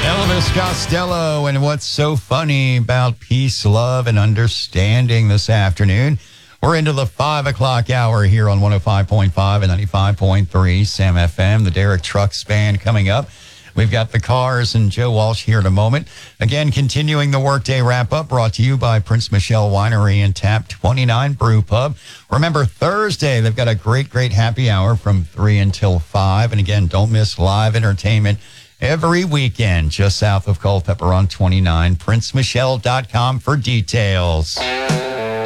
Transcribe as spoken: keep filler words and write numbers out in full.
Elvis Costello, and what's so funny about peace, love, and understanding this afternoon? We're into the five o'clock hour here on one oh five point five and ninety-five point three Sam F M. The Derek Trucks Band coming up. We've got the Cars and Joe Walsh here in a moment. Again, continuing the workday wrap-up brought to you by Prince Michelle Winery and Tap twenty-nine Brew Pub. Remember, Thursday, they've got a great, great happy hour from three until five. And again, don't miss live entertainment every weekend just south of Culpeper on twenty-nine. prince michelle dot com for details.